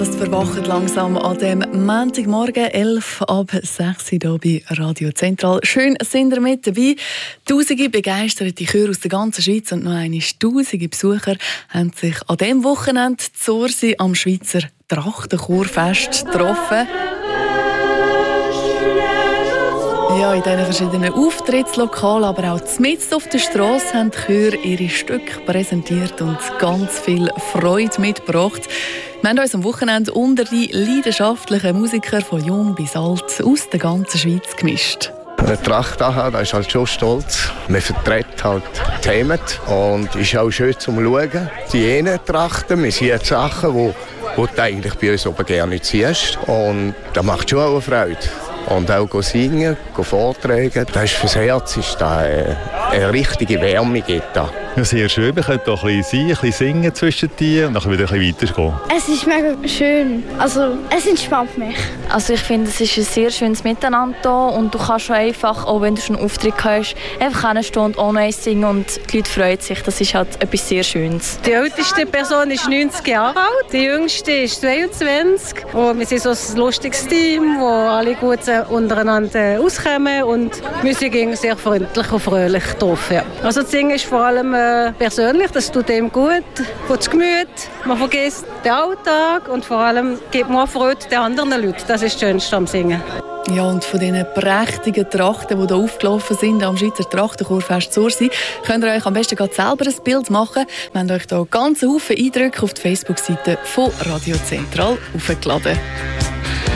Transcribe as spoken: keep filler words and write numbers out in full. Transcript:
Das verwacht langsam an dem Montagmorgen, elf ab sechs hier bei Radio Zentral. Schön sind ihr mit dabei. Tausende begeisterte Chöre aus der ganzen Schweiz und noch einmal tausende Besucher haben sich an diesem Wochenende zu Ursi am Schweizer Trachtenchorfest getroffen. Ja, in diesen verschiedenen Auftrittslokalen, aber auch mitten auf der Strasse haben die Chöre ihre Stücke präsentiert und ganz viel Freude mitgebracht. Wir haben uns am Wochenende unter die leidenschaftlichen Musiker von jung bis alt aus der ganzen Schweiz gemischt. Der Tracht da ist halt schon stolz. Man vertritt halt Themen und ist auch schön zum Schauen. Die jenen Trachten, wir sehen Sachen, die, die du eigentlich bei uns oben gerne siehst. Und das macht schon auch eine Freude. Und auch singen, vortragen, das ist fürs Herz ist da eine, eine richtige Wärme. Geht da. Ja, sehr schön. Wir können hier ein bisschen sein, ein bisschen singen zwischen dir und dann wieder ein bisschen weitergehen. Es ist mega schön. Also, es entspannt mich. Also ich finde, es ist ein sehr schönes Miteinander da und du kannst schon einfach, auch wenn du schon einen Auftritt hast, einfach hinstehen und ohne eins singen und die Leute freuen sich. Das ist halt etwas sehr Schönes. Die älteste Person ist neunzig Jahre alt, die jüngste ist zweiundzwanzig. Und wir sind so ein lustiges Team, wo alle gut untereinander auskommen und die Musik ging sehr freundlich und fröhlich drauf. Ja. Also das Singen ist vor allem äh, persönlich, das tut dem gut, gut zu Gemüt, man vergisst den Alltag und vor allem gibt man Freude den anderen Leuten. Das ist das Schönste am Singen. Ja, und von diesen prächtigen Trachten, die hier aufgelaufen sind am Schweizer Trachtenchorfest zu Ursi, könnt ihr euch am besten gerade selber ein Bild machen. Wir haben euch hier ganz Haufen Eindrücke auf die Facebook-Seite von Radio Zentral aufgeladen.